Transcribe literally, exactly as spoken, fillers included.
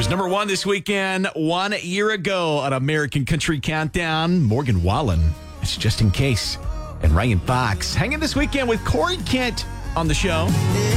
number one this weekend, one year ago on American Country Countdown. Morgan Wallen, it's Just in Case, and Ryan Fox hanging this weekend with Corey Kent on the show.